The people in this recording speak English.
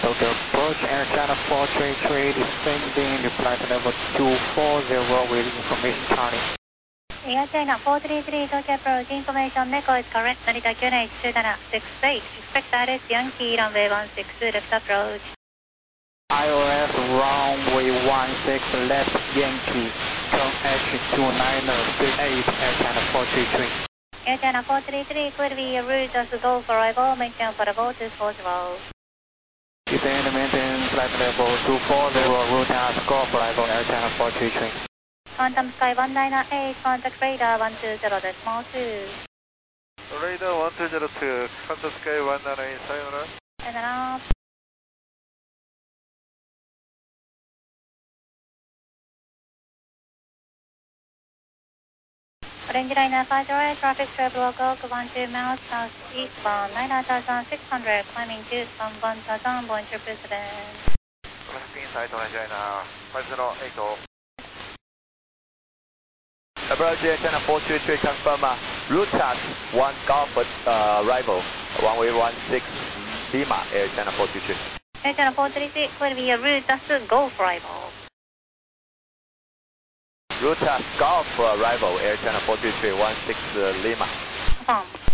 Tokyo approach, Air China 433, descending, reply to level 240 with information Charlie. Air China 433, Tokyo approach, information Neko is correct, Narita QNH 2768, expect direct Yankee runway 16, left approach. IOS runway 16, left Yankee, turn H2938, Air China 433. Air China 433 could be a route as go for arrival, maintain for the go to 40. Descend, maintain flight level 240, route as go for arrival, Air China 433. Quantum Sky 1998, contact radar 120.2. Radar 1202, Quantum Sky 198, sayonara. Sayonara. Orange Liner 508, traffic travel go 12 miles southeastbound, 9,600, climbing to 1,000, Boeing 777. Traffic inside Orange Liner 508. Approach Air China 433, confirm route as 1 Golf arrival, runway 16 Lima, Air China 433. Air China 433 could be a route as go for arrival. Route as Golf arrival, Air China 433, 16 Lima. Confirm.